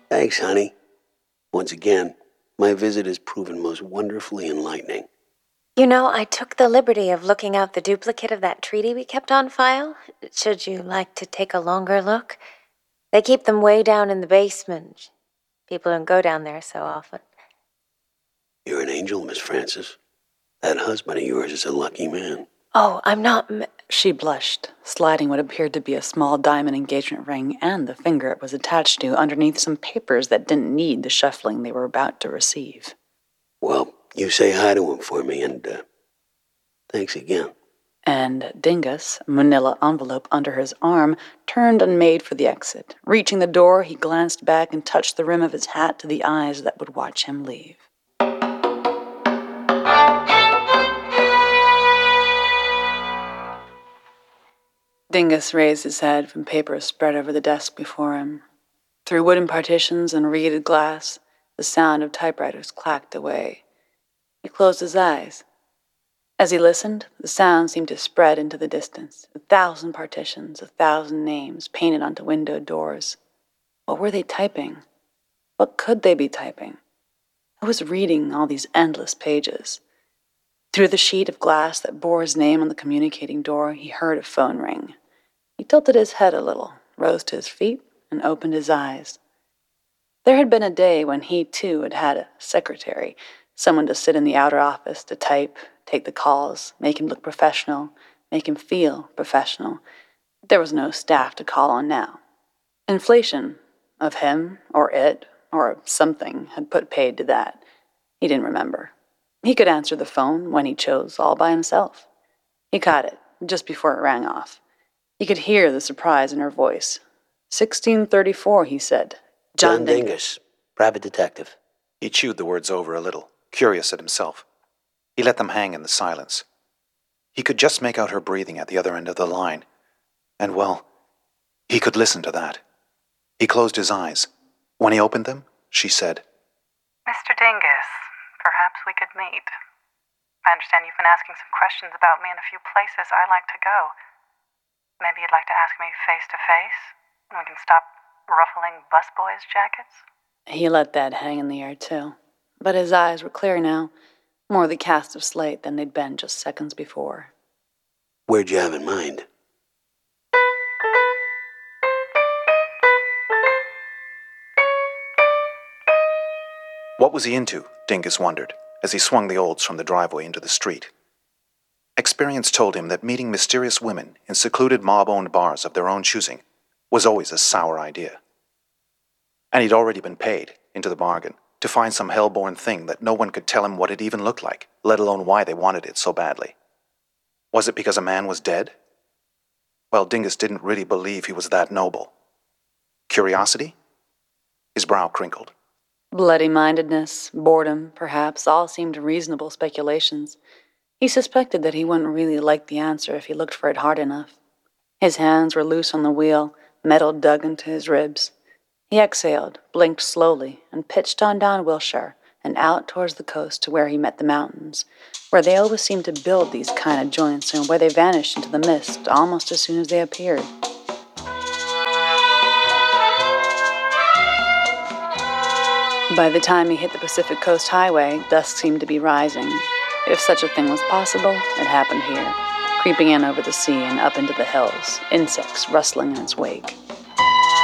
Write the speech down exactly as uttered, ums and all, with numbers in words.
Thanks, honey. Once again, my visit has proven most wonderfully enlightening. You know, I took the liberty of looking out the duplicate of that treaty we kept on file. Should you like to take a longer look? They keep them way down in the basement. People don't go down there so often. You're an angel, Miss Francis. That husband of yours is a lucky man. Oh, I'm not... M- She blushed, sliding what appeared to be a small diamond engagement ring and the finger it was attached to underneath some papers that didn't need the shuffling they were about to receive. Well, you say hi to him for me, and uh, thanks again. And Dingus, a manila envelope under his arm, turned and made for the exit. Reaching the door, he glanced back and touched the rim of his hat to the eyes that would watch him leave. Dingus raised his head from papers spread over the desk before him. Through wooden partitions and reeded glass, the sound of typewriters clacked away. He closed his eyes. As he listened, the sound seemed to spread into the distance. A thousand partitions, a thousand names painted onto window doors. What were they typing? What could they be typing? Who was reading all these endless pages? Through the sheet of glass that bore his name on the communicating door, he heard a phone ring. He tilted his head a little, rose to his feet, and opened his eyes. There had been a day when he, too, had had a secretary, someone to sit in the outer office to type, take the calls, make him look professional, make him feel professional. But there was no staff to call on now. Inflation of him, or it, or something had put paid to that. He didn't remember. He could answer the phone when he chose, all by himself. He caught it, just before it rang off. He could hear the surprise in her voice. sixteen thirty-four, he said. John, John Dingus, Dingus, private detective. He chewed the words over a little, curious at himself. He let them hang in the silence. He could just make out her breathing at the other end of the line. And, well, he could listen to that. He closed his eyes. When he opened them, she said, Mister Dingus, perhaps we could meet. I understand you've been asking some questions about me in a few places I like to go. Maybe you'd like to ask me face to face, and we can stop ruffling busboys' jackets? He let that hang in the air, too. But his eyes were clear now, more the cast of slate than they'd been just seconds before. Where'd you have in mind? What was he into, Dingus wondered, as he swung the Olds from the driveway into the street. Experience told him that meeting mysterious women in secluded mob-owned bars of their own choosing was always a sour idea. And he'd already been paid, into the bargain, to find some hell-born thing that no one could tell him what it even looked like, let alone why they wanted it so badly. Was it because a man was dead? Well, Dingus didn't really believe he was that noble. Curiosity? His brow crinkled. Bloody-mindedness, boredom, perhaps, all seemed reasonable speculations. He suspected that he wouldn't really like the answer if he looked for it hard enough. His hands were loose on the wheel, metal dug into his ribs. He exhaled, blinked slowly, and pitched on down Wilshire and out towards the coast to where he met the mountains, where they always seemed to build these kind of joints and where they vanished into the mist almost as soon as they appeared. By the time he hit the Pacific Coast Highway, dusk seemed to be rising. If such a thing was possible, it happened here, creeping in over the sea and up into the hills, insects rustling in its wake.